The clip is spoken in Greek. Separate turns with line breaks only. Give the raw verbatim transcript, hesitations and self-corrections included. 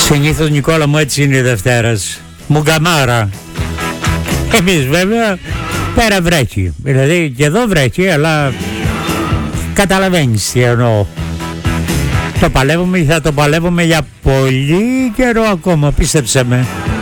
Συνήθως, Νικόλα μου, έτσι είναι η Δευτέρας. Μουγκαμάρα. Εμείς βέβαια πέρα βρέχει. Δηλαδή και εδώ βρέχει, αλλά καταλαβαίνεις τι εννοώ. Το παλεύουμε και θα το παλεύουμε για πολύ καιρό ακόμα, πίστεψε με.